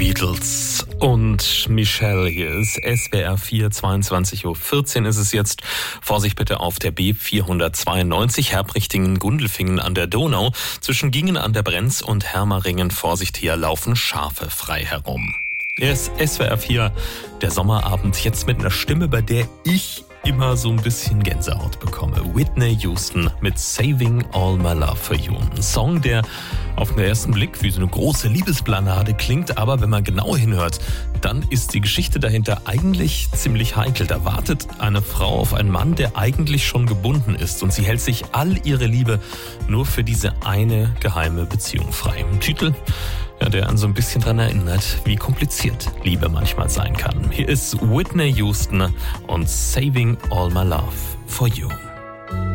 Beatles und Michelle. Hier ist SWR 4, 22.14 Uhr ist es jetzt. Vorsicht bitte auf der B492 Herbrichtingen-Gundelfingen an der Donau. Zwischen Gingen an der Brenz und Hermeringen, Vorsicht, hier laufen Schafe frei herum. Hier ist SWR 4, der Sommerabend, jetzt mit einer Stimme, bei der ich immer so ein bisschen Gänsehaut bekomme. Whitney Houston mit Saving All My Love For You. Ein Song, der auf den ersten Blick wie so eine große Liebesballade klingt, aber wenn man genau hinhört, dann ist die Geschichte dahinter eigentlich ziemlich heikel. Da wartet eine Frau auf einen Mann, der eigentlich schon gebunden ist, und sie hält sich all ihre Liebe nur für diese eine geheime Beziehung frei. Ein Titel, der einen so ein bisschen daran erinnert, wie kompliziert Liebe manchmal sein kann. Hier ist Whitney Houston und Saving All My Love For You.